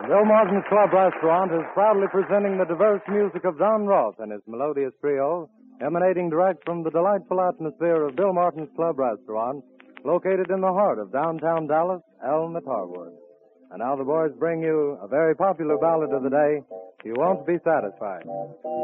Bill Martin's Club Restaurant is proudly presenting the diverse music of Don Ross and his melodious trio, emanating direct from the delightful atmosphere of Bill Martin's Club Restaurant, located in the heart of downtown Dallas, Elm at Harwood. And now the boys bring you a very popular ballad of the day, You Won't Be Satisfied.